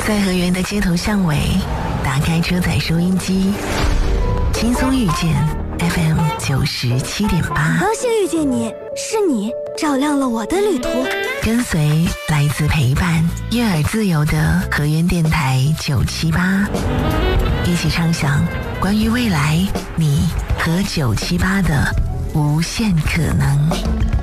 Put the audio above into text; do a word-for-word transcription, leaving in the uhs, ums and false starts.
在河源的街头巷尾，打开车载收音机，轻松遇见 F M 九十七点八， 高兴遇见你，是你照亮了我的旅途。 跟随来自陪伴、悦耳自由的河源电台九七八，一起畅想关于未来你和九七八的无限可能。